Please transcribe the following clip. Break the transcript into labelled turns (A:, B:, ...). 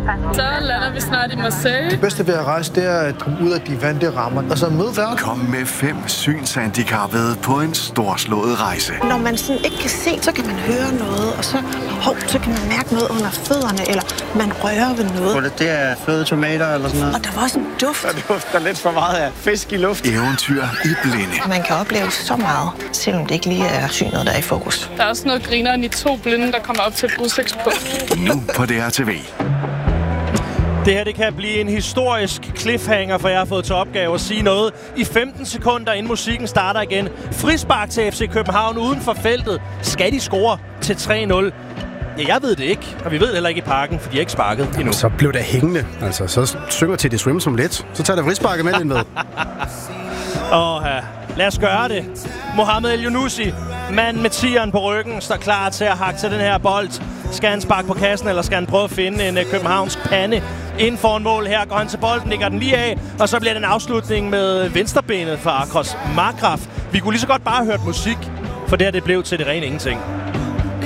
A: Så lander vi snart i Marseille.
B: Det bedste ved at rejse, det er at komme ud af de vante rammer, og så møde verden.
C: Kom med 5 synshandicappede på en storslået rejse.
D: Når man sådan ikke kan se, så kan man høre noget, og så kan man mærke noget under fødderne, eller man rører ved noget.
E: Det er fløde tomater eller sådan noget.
D: Og der var også en duft.
E: Der dufter lidt for meget af fisk i luft.
C: Eventyr i blinde.
D: Man kan opleve så meget, selvom det ikke lige er synet, der er i fokus.
A: Der er også noget grineren i 2 blinde, der kommer op til et udsigtspunkt.
C: Nu på DRTV.
F: Det her det kan blive en historisk cliffhanger, for jeg har fået til opgave at sige noget i 15 sekunder, inden musikken starter igen. Frispark til FC København uden for feltet. Skal de score til 3-0? Ja, jeg ved det ikke, og vi ved heller ikke i Parken, for de har ikke sparket endnu.
G: Så blev det hængende. Altså, så synger til det swim som let. Så tager det frisparket med den med.
F: Lad os gøre det. Mohamed El-Younousi, mand med tieren på ryggen, står klar til at hakke til den her bold. Skal han sparke på kassen, eller skal han prøve at finde en københavnsk pande inden for en mål? Her går han til bolden, lægger den lige af, og så bliver det en afslutning med venstrebenet fra Akros Markgraf. Vi kunne lige så godt bare have hørt musik, for det her det blev til det rene ingenting.